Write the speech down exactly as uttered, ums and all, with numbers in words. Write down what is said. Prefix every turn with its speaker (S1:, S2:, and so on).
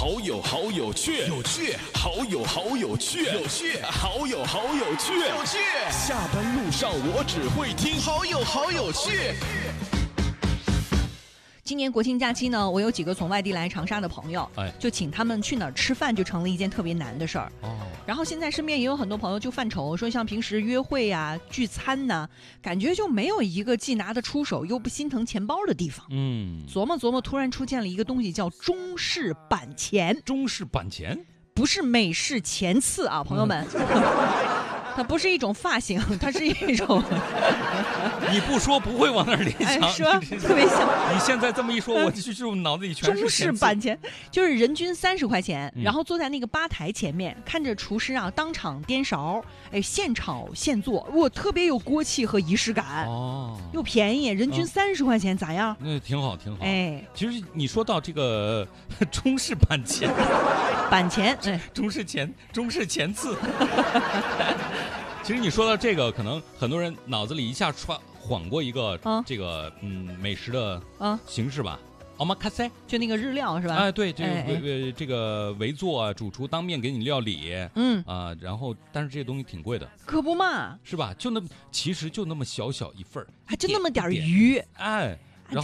S1: 好友好有趣，
S2: 有趣，
S1: 好友好有趣，
S2: 有趣，
S1: 好友好有趣，
S2: 有趣。
S1: 下班路上我只会听
S2: 好友好有趣。
S3: 今年国庆假期呢，我有几个从外地来长沙的朋友，
S1: 哎，
S3: 就请他们去哪儿吃饭，就成了一件特别难的事儿。
S1: 哦，
S3: 然后现在身边也有很多朋友就犯愁，说像平时约会呀、聚餐呐，感觉就没有一个既拿得出手又不心疼钱包的地方。
S1: 嗯，
S3: 琢磨琢磨，突然出现了一个东西叫中式板钱，
S1: 中式板钱
S3: 不是美式前刺啊，朋友们。嗯它不是一种发型，它是一种
S1: 你不说不会往那儿联想，
S3: 哎，说特别像。
S1: 你现在这么一说，我就就脑子里全是
S3: 中式板钱，就是人均三十块钱，
S1: 嗯、
S3: 然后坐在那个吧台前面，看着厨师啊当场颠勺，哎，现炒现做，哇，特别有锅气和仪式感
S1: 哦，
S3: 又便宜，人均三十块钱，咋样？
S1: 那挺好，挺好。
S3: 哎，
S1: 其实你说到这个中式板钱，
S3: 板钱，哎，
S1: 中式前，中式前刺。其实你说到这个，可能很多人脑子里一下穿晃过一个、啊、这个嗯美食的啊形式吧。omakase
S3: 就那个日料是吧？
S1: 哎，对，这个
S3: 哎
S1: 围、哎、这个围座啊，主厨当面给你料理，嗯啊，然后但是这些东西挺贵的，
S3: 可不嘛，
S1: 是吧？就那么其实就那么小小一份儿，
S3: 还就那么点鱼，
S1: 哎，